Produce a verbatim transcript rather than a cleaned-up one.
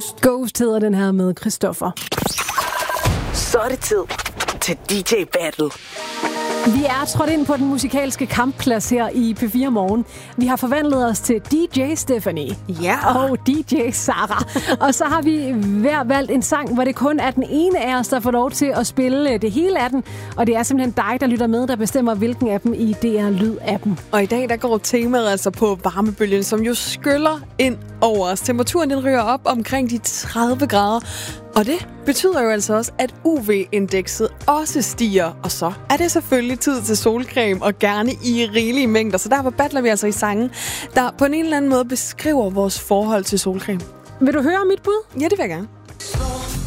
Ghost. Ghost hedder den her med Christoffer. Så er det tid til D J Battle. Vi er trådt ind på den musikalske kampplads her i P fire Morgen. Vi har forvandlet os til D J Stephanie Ja. og D J Sarah. Og så har vi hver valgt en sang, hvor det kun er den ene af os, der får lov til at spille det hele af den. Og det er simpelthen dig, der lytter med, der bestemmer, hvilken af dem i D R Lyd-appen. Og i dag, der går temaet altså på varmebølgen, som jo skyller ind over os. Temperaturen, den ryger op omkring de tredive grader. Og det betyder jo altså også, at U V-indekset også stiger. Og så er det selvfølgelig tid til solcreme, og gerne i rigelige mængder. Så derfor battler vi altså i sangen, der på en eller anden måde beskriver vores forhold til solcreme. Vil du høre mit bud? Ja, det vil jeg gerne.